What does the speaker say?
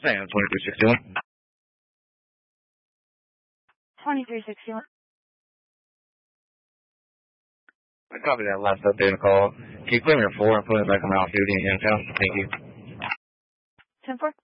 Sam, 2361. 2361. I copy that last update in the call. Can you claim your 4 and put it back on off duty in town? Thank you. 10-4.